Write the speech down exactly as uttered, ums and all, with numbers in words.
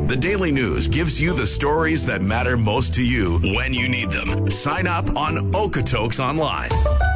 The Daily News gives you the stories that matter most to you when you need them. Sign up on Okotoks Online.